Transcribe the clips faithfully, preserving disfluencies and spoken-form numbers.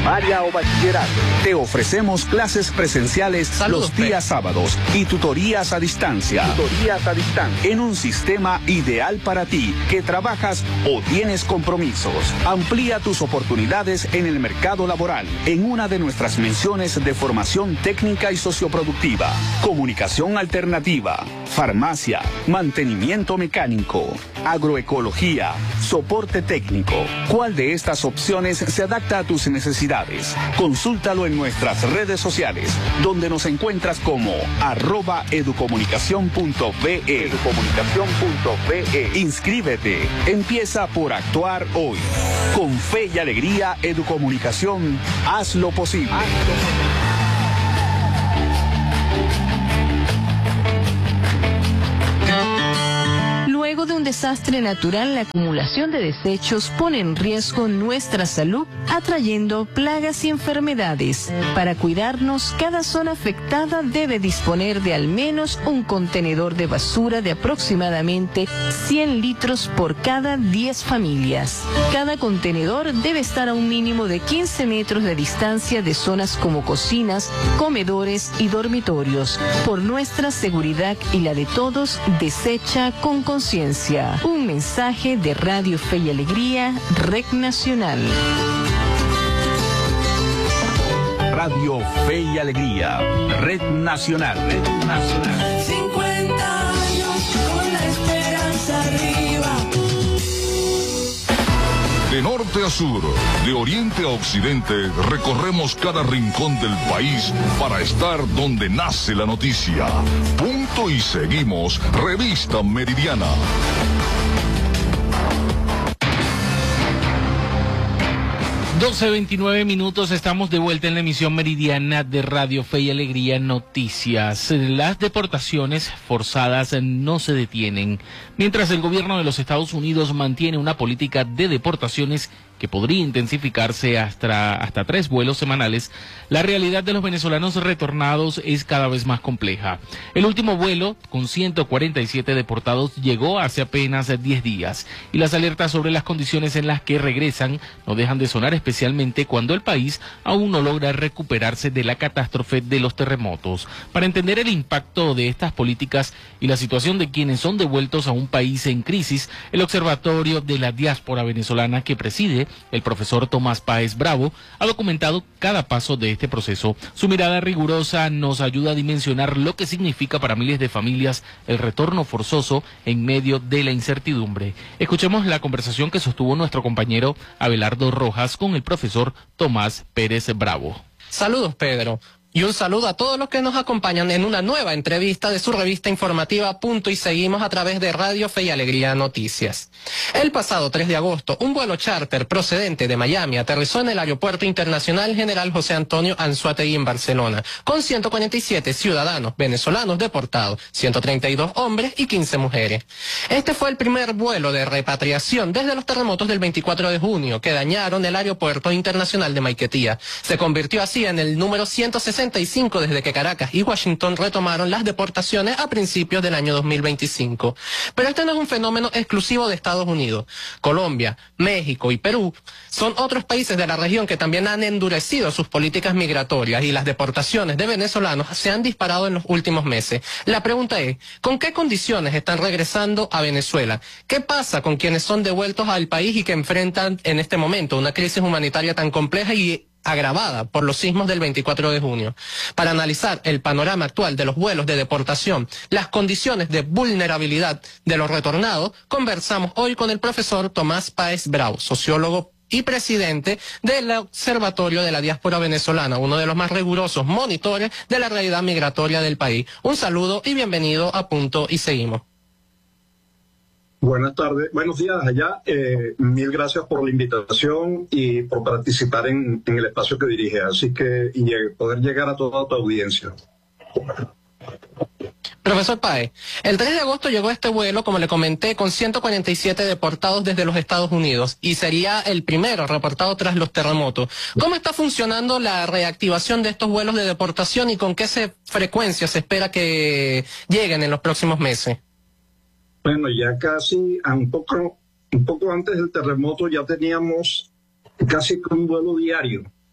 primaria o bachillerato. Te ofrecemos clases presenciales Saludos, los días Pe. sábados y tutorías a distancia. Tutorías a distancia. En un sistema ideal para ti, que trabajas o tienes compromisos. Amplía tus oportunidades en el mercado laboral, en una de nuestras menciones de formación técnica y socioproductiva, comunicación alternativa, farmacia, mantenimiento mecánico, agroecología, soporte técnico. ¿Cuál de estas opciones se adapta a tus necesidades? Consúltalo en nuestras redes sociales, donde nos encuentras como arroba educomunicación punto be. educomunicación punto be. Inscríbete. Empieza por actuar hoy. Con fe y alegría, Educomunicación, haz lo posible. Haz lo posible. Luego de un desastre natural, la acumulación de desechos pone en riesgo nuestra salud, atrayendo plagas y enfermedades. Para cuidarnos, cada zona afectada debe disponer de al menos un contenedor de basura de aproximadamente cien litros por cada diez familias. Cada contenedor debe estar a un mínimo de quince metros de distancia de zonas como cocinas, comedores y dormitorios. Por nuestra seguridad y la de todos, desecha con conciencia. Un mensaje de Radio Fe y Alegría, Red Nacional. Radio Fe y Alegría, Red Nacional. Red Nacional. cincuenta años con la esperanza arriba. De norte a sur, de oriente a occidente, recorremos cada rincón del país para estar donde nace la noticia. Punto y seguimos, Revista Meridiana. doce veintinueve minutos, estamos de vuelta en la emisión meridiana de Radio Fe y Alegría Noticias. Las deportaciones forzadas no se detienen. Mientras el gobierno de los Estados Unidos mantiene una política de deportaciones que podría intensificarse hasta, hasta tres vuelos semanales, la realidad de los venezolanos retornados es cada vez más compleja. El último vuelo, con ciento cuarenta y siete deportados, llegó hace apenas diez días, y las alertas sobre las condiciones en las que regresan no dejan de sonar, especialmente cuando el país aún no logra recuperarse de la catástrofe de los terremotos. Para entender el impacto de estas políticas y la situación de quienes son devueltos a un país en crisis, el Observatorio de la Diáspora Venezolana, que preside el profesor Tomás Páez Bravo, ha documentado cada paso de este proceso. Su mirada rigurosa nos ayuda a dimensionar lo que significa para miles de familias el retorno forzoso en medio de la incertidumbre. Escuchemos la conversación que sostuvo nuestro compañero Abelardo Rojas con el profesor Tomás Pérez Bravo. Saludos, Pedro. Y un saludo a todos los que nos acompañan en una nueva entrevista de su revista informativa Punto y Seguimos a través de Radio Fe y Alegría Noticias. El pasado tres de agosto, un vuelo charter procedente de Miami aterrizó en el Aeropuerto Internacional General José Antonio Anzoátegui en Barcelona, con ciento cuarenta y siete ciudadanos venezolanos deportados, ciento treinta y dos hombres y quince mujeres. Este fue el primer vuelo de repatriación desde los terremotos del veinticuatro de junio que dañaron el Aeropuerto Internacional de Maiquetía. Se convirtió así en el número ciento sesenta y cinco desde que Caracas y Washington retomaron las deportaciones a principios del año dos mil veinticinco. Pero este no es un fenómeno exclusivo de Estados Unidos. Colombia, México y Perú son otros países de la región que también han endurecido sus políticas migratorias, y las deportaciones de venezolanos se han disparado en los últimos meses. La pregunta es, ¿con qué condiciones están regresando a Venezuela? ¿Qué pasa con quienes son devueltos al país y que enfrentan en este momento una crisis humanitaria tan compleja y agravada por los sismos del veinticuatro de junio? Para analizar el panorama actual de los vuelos de deportación, las condiciones de vulnerabilidad de los retornados, conversamos hoy con el profesor Tomás Páez Bravo, sociólogo y presidente del Observatorio de la Diáspora Venezolana, uno de los más rigurosos monitores de la realidad migratoria del país. Un saludo y bienvenido a Punto y Seguimos. Buenas tardes, buenos días allá. Eh, mil gracias por la invitación y por participar en, en el espacio que dirige, así que y poder llegar a toda tu audiencia. Profesor Páez, el tres de agosto llegó este vuelo, como le comenté, con ciento cuarenta y siete deportados desde los Estados Unidos, y sería el primero reportado tras los terremotos. ¿Cómo está funcionando la reactivación de estos vuelos de deportación y con qué se, frecuencia se espera que lleguen en los próximos meses? Bueno, ya casi, un poco, un poco antes del terremoto ya teníamos casi un vuelo diario.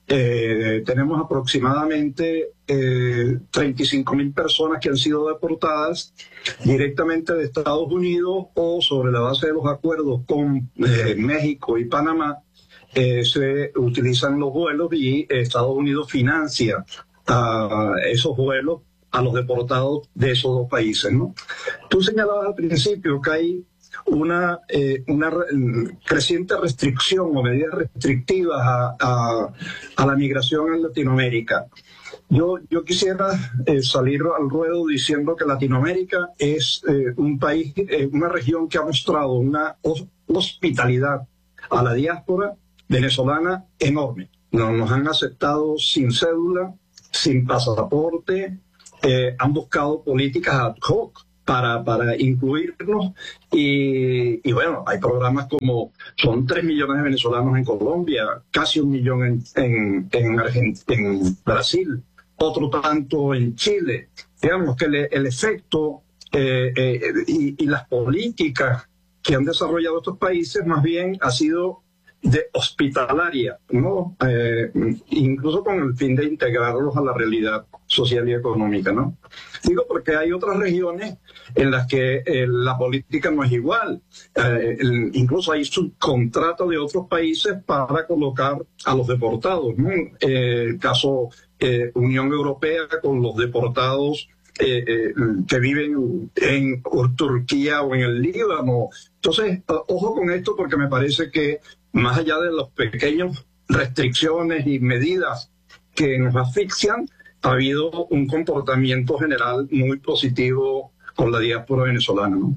Eh, tenemos aproximadamente eh, treinta y cinco mil personas que han sido deportadas directamente de Estados Unidos o sobre la base de los acuerdos con eh, México y Panamá. Eh, se utilizan los vuelos y Estados Unidos financia a esos vuelos a los deportados de esos dos países, ¿no? Tú señalabas al principio que hay una, eh, una re- creciente restricción o medidas restrictivas a, a, a la migración en Latinoamérica. Yo, yo quisiera eh, salir al ruedo diciendo que Latinoamérica es eh, un país, eh, una región que ha mostrado una hos- hospitalidad a la diáspora venezolana enorme. Nos, nos han aceptado sin cédula, sin pasaporte, eh, han buscado políticas ad hoc para, para incluirnos y, y bueno, hay programas como, son tres millones de venezolanos en Colombia, casi un millón en, en, en, Argent- en Brasil, otro tanto en Chile. Digamos que le, el efecto eh, eh, y, y las políticas que han desarrollado estos países más bien ha sido de hospitalaria, ¿no? Eh, incluso con el fin de integrarlos a la realidad social y económica, ¿no? Digo porque hay otras regiones en las que eh, la política no es igual. Eh, el, incluso hay subcontrata de otros países para colocar a los deportados, ¿no? Eh, el caso eh, Unión Europea con los deportados Eh, eh, que viven en Turquía o en el Líbano. Entonces, uh, ojo con esto porque me parece que más allá de las pequeñas restricciones y medidas que nos asfixian, ha habido un comportamiento general muy positivo con la diáspora venezolana, ¿no?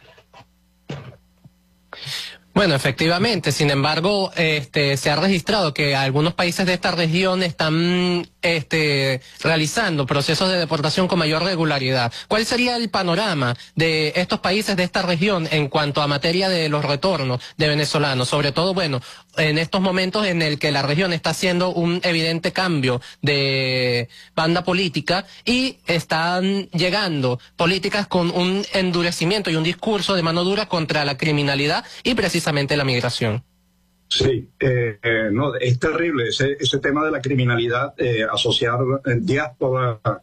Bueno, efectivamente, sin embargo, este, se ha registrado que algunos países de esta región están este, realizando procesos de deportación con mayor regularidad. ¿Cuál sería el panorama de estos países de esta región en cuanto a materia de los retornos de venezolanos? Sobre todo, bueno, en estos momentos en el que la región está haciendo un evidente cambio de banda política y están llegando políticas con un endurecimiento y un discurso de mano dura contra la criminalidad y precisamente la migración. Sí, eh, eh, no, es terrible ese, ese tema de la criminalidad, eh, asociar eh, diáspora a,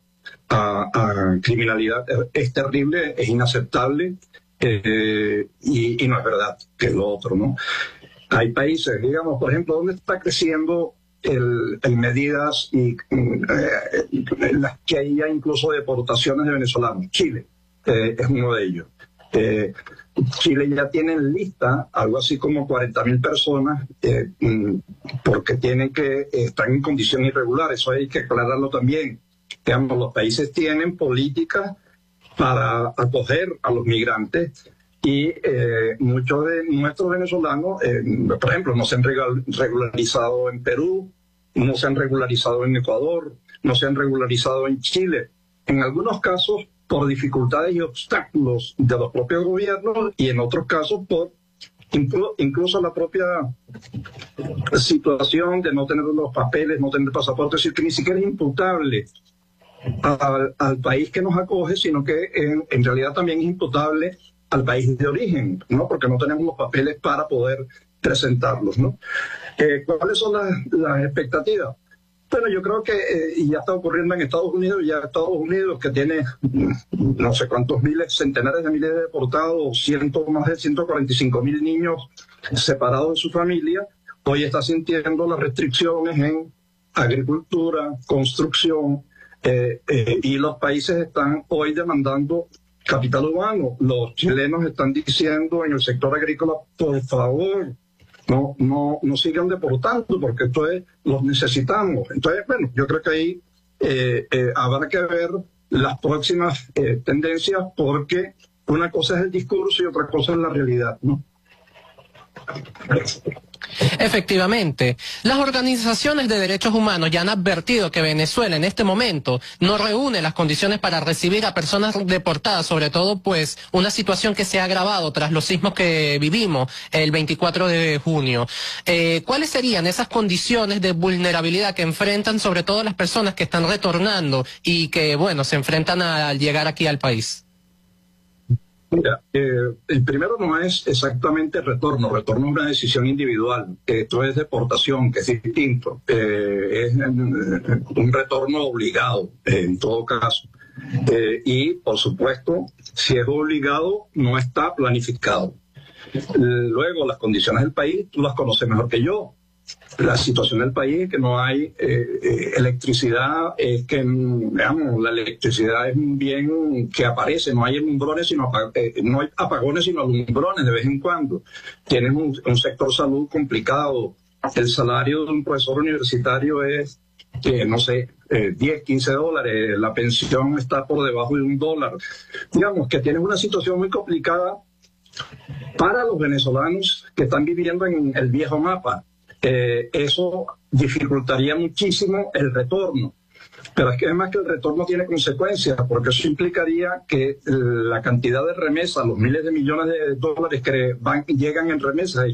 a criminalidad es, es terrible, es inaceptable eh, y, y no es verdad que es lo otro, ¿no? Hay países, digamos, por ejemplo, donde está creciendo el, el medidas y eh, en las que hay ya incluso deportaciones de venezolanos. Chile eh, es uno de ellos. Eh, Chile ya tiene en lista algo así como cuarenta mil personas eh, porque tienen que estar en condición irregular. Eso hay que aclararlo también. Digamos, los países tienen políticas para acoger a los migrantes y eh, muchos de nuestros venezolanos, eh, por ejemplo, no se han regularizado en Perú, no se han regularizado en Ecuador, no se han regularizado en Chile. En algunos casos por dificultades y obstáculos de los propios gobiernos y en otros casos por inclu incluso la propia situación de no tener los papeles, no tener pasaporte, es decir, que ni siquiera es imputable al, al país que nos acoge, sino que en, en realidad también es imputable al país de origen, ¿no? Porque no tenemos los papeles para poder presentarlos, ¿no? Eh, ¿Cuáles son las, las expectativas? Bueno, yo creo que eh, y ya está ocurriendo en Estados Unidos, ya Estados Unidos que tiene no sé cuántos miles, centenares de miles de deportados, ciento, más de ciento cuarenta y cinco mil niños separados de su familia, hoy está sintiendo las restricciones en agricultura, construcción, eh, eh, y los países están hoy demandando capital humano. Los chilenos están diciendo en el sector agrícola, por favor, no, no, no sigan deportando porque esto es, los necesitamos. Entonces, bueno, yo creo que ahí eh, eh, habrá que ver las próximas eh, tendencias porque una cosa es el discurso y otra cosa es la realidad, ¿no? Efectivamente, las organizaciones de derechos humanos ya han advertido que Venezuela en este momento no reúne las condiciones para recibir a personas deportadas, sobre todo pues una situación que se ha agravado tras los sismos que vivimos el veinticuatro de junio. Eh, ¿Cuáles serían esas condiciones de vulnerabilidad que enfrentan sobre todo las personas que están retornando y que, bueno, se enfrentan al llegar aquí al país? Mira, eh, el primero no es exactamente retorno, retorno es una decisión individual, esto es deportación, que es distinto, eh, es eh, un retorno obligado eh, en todo caso. Eh, y, por supuesto, si es obligado, no está planificado. Luego, las condiciones del país, tú las conoces mejor que yo. La situación del país es que no hay eh, eh, electricidad, es que, digamos, la electricidad es un bien que aparece, no hay alumbrones, sino apag eh, no hay apagones, sino alumbrones de vez en cuando. Tienes un, un sector salud complicado. El salario de un profesor universitario es, eh, no sé, eh, diez, quince dólares, la pensión está por debajo de un dólar. Digamos que tienes una situación muy complicada para los venezolanos que están viviendo en el viejo mapa. Eh, eso dificultaría muchísimo el retorno. Pero es que además que el retorno tiene consecuencias, porque eso implicaría que la cantidad de remesas, los miles de millones de dólares que van, llegan en remesas,